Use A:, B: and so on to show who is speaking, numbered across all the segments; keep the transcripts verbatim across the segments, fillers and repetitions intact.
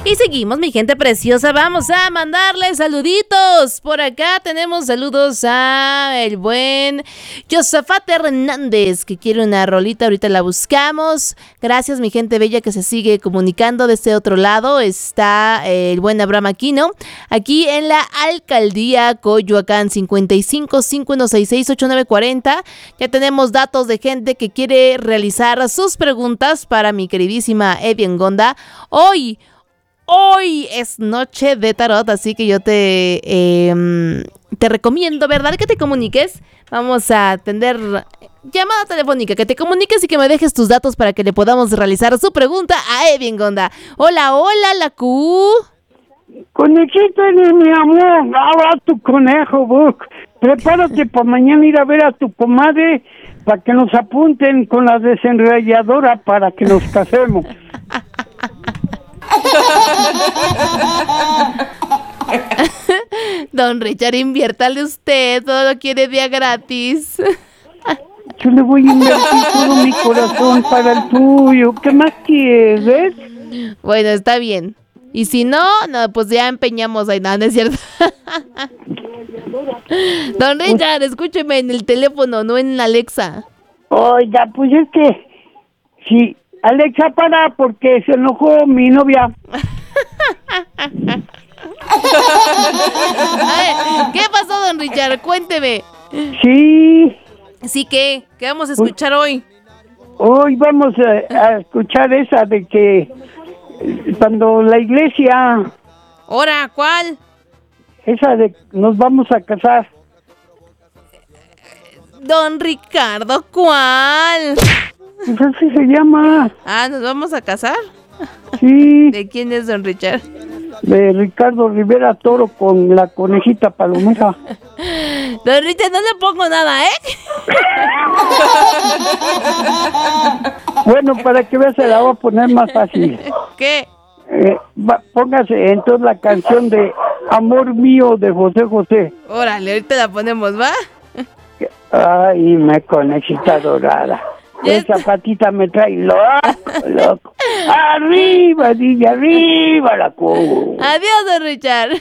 A: Y seguimos, mi gente preciosa, vamos a mandarle saluditos. Por acá tenemos saludos a el buen Josafat Hernández, que quiere una rolita, ahorita la buscamos. Gracias, mi gente bella que se sigue comunicando. De este otro lado está el buen Abraham Aquino, aquí en la Alcaldía Coyoacán, cincuenta y cinco, cinco uno seis seis, ocho nueve cuatro cero. Ya tenemos datos de gente que quiere realizar sus preguntas para mi queridísima Evian Gonda. Hoy Hoy es noche de tarot, así que yo te, eh, te recomiendo, ¿verdad? Que te comuniques. Vamos a atender llamada telefónica, que te comuniques y que me dejes tus datos para que le podamos realizar su pregunta a Evian Gonda. Hola, hola, la Q.
B: Conejito de mi amor, ahora tu conejo, Buck. Prepárate para mañana ir a ver a tu comadre para que nos apunten con la desenrolladora para que nos casemos.
A: Don Richard, inviértale usted, todo lo quiere día gratis.
B: Yo le voy a invertir todo mi corazón para el tuyo. ¿Qué más quieres?
A: Bueno, está bien. Y si no, no, pues ya empeñamos ahí, no, no es cierto. Don Richard, escúcheme en el teléfono, no en Alexa.
B: Oiga, pues es que sí. Alexa, para, porque se enojó mi novia.
A: Ay, ¿qué pasó, don Richard? Cuénteme.
B: Sí.
A: ¿Sí qué? ¿Qué vamos a escuchar hoy?
B: Hoy vamos a, a escuchar esa de que cuando la iglesia...
A: ¿Hora? ¿Cuál?
B: Esa de nos vamos a casar.
A: Don Ricardo, ¿cuál?
B: Pues así se llama.
A: Ah, ¿nos vamos a casar?
B: Sí.
A: ¿De quién es don Richard?
B: De Ricardo Rivera Toro con la conejita palomera.
A: Don Richard, no le pongo nada, ¿eh?
B: Bueno, para que veas, se la voy a poner más fácil.
A: ¿Qué?
B: Eh, va, póngase entonces la canción de Amor Mío de José José.
A: Órale, ahorita la ponemos, ¿va?
B: Ay, me conejita dorada. Esa patita me trae loco, loco. Arriba, dice, arriba la cu.
A: Adiós, don Richard.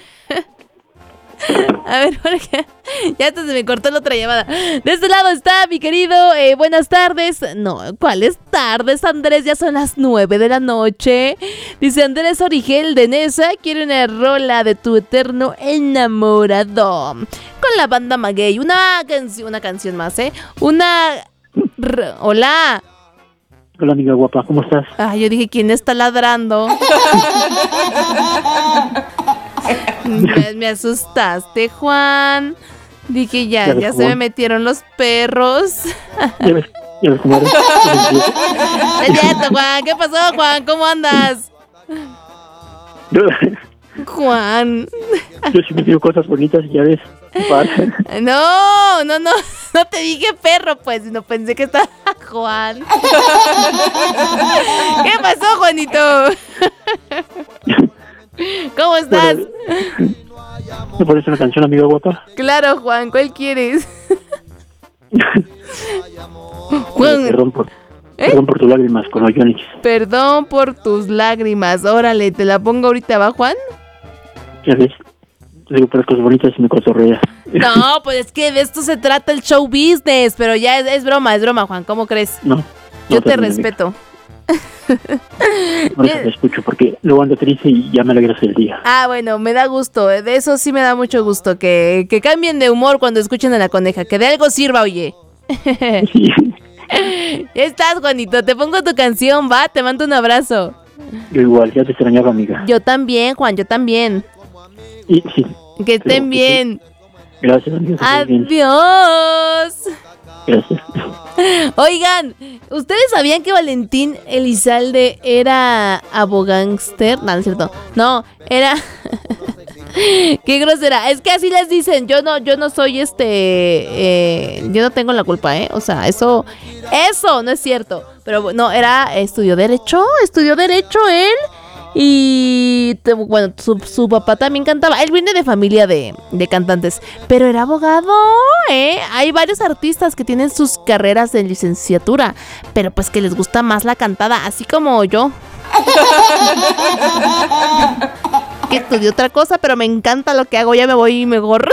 A: A ver, porque ya hasta se me cortó la otra llamada. De este lado está mi querido, eh, buenas tardes. No, ¿cuáles tardes, Andrés? Ya son las nueve de la noche. Dice Andrés Origel de Nesa, quiere una rola de tu eterno enamorado. Con la banda Maguey, una canción, una canción más, ¿eh? Una... R- Hola.
C: Hola, amiga guapa, ¿cómo estás?
A: Ah, yo dije, ¿quién está ladrando? me, me asustaste, Juan. Dije, ya, ya, ya se me metieron los perros.
C: Ya ves, ya ves cómo eres.
A: Es cierto, Juan. ¿Qué pasó, Juan? ¿Cómo andas?
C: Yo,
A: Juan.
C: yo sí me digo cosas bonitas y ya ves.
A: No, no, no. No te dije perro, pues, no pensé que estaba Juan. ¿Qué pasó, Juanito? ¿Cómo estás?
C: ¿Me pones una canción, amiga guapa?
A: Claro, Juan, ¿cuál quieres? Juan,
C: perdón por,
A: ¿eh?
C: perdón por tus lágrimas con Oyonix.
A: Perdón por tus lágrimas. Órale, te la pongo ahorita, ¿va, Juan?
C: Ya ves, te digo puras cosas bonitas y me cotorreas.
A: No, pues es que de esto se trata el show business, pero ya es, es broma, es broma, Juan, ¿cómo crees?
C: No. no
A: Yo te respeto.
C: Por eso te escucho, porque luego ando triste y ya me alegras el día.
A: Ah, bueno, me da gusto, de eso sí me da mucho gusto, que, que cambien de humor cuando escuchen a la coneja, que de algo sirva, oye.
C: Sí.
A: Ya estás, Juanito, te pongo tu canción, va, te mando un abrazo.
C: Yo igual, ya te extrañaba, amiga.
A: Yo también, Juan, yo también.
C: Y, sí.
A: Que estén
C: Pero,
A: bien.
C: Gracias, amigo.
A: Adiós.
C: Gracias.
A: Oigan, ¿ustedes sabían que Valentín Elizalde era abogánster? No, no es cierto. No, era... Qué grosera. Es que así les dicen. Yo no, yo no soy este... Eh, yo no tengo la culpa, ¿eh? O sea, eso... Eso no es cierto. Pero no, era... Estudió Derecho. Estudió Derecho él. Y te, bueno, su, su papá también cantaba. Él viene de familia de, de cantantes, pero era abogado, ¿eh? Hay varios artistas que tienen sus carreras de licenciatura, pero pues que les gusta más la cantada, así como yo. Que estudié otra cosa, pero me encanta lo que hago. Ya me voy mejor.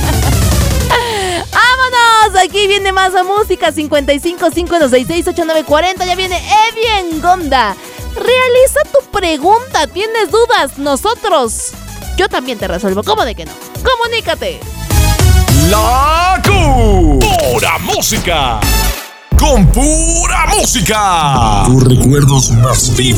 A: ¡Vámonos! Aquí viene más música. cincuenta y cinco, cinco uno seis seis, ocho nueve cuatro cero. Ya viene Evi en Gonda. Realiza tu pregunta. ¿Tienes dudas? Nosotros. Yo también te resuelvo. ¿Cómo de que no? Comunícate.
D: La Q. Pura música. Con pura música. Tus recuerdos más vivos.